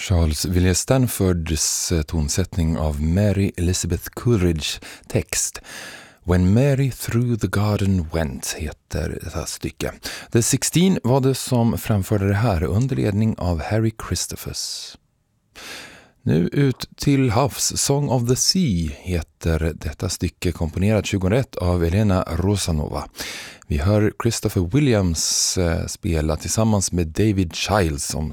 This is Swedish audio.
Charles Villiers Stanfords tonsättning av Mary Elizabeth Coleridge text. When Mary Through the Garden Went heter detta stycke. The 16 var det som framförde det här under ledning av Harry Christophers. Nu ut till havs. Song of the Sea heter detta stycke, komponerat 2001 av Elena Rosanova. Vi hör Christopher Williams spela tillsammans med David Childs som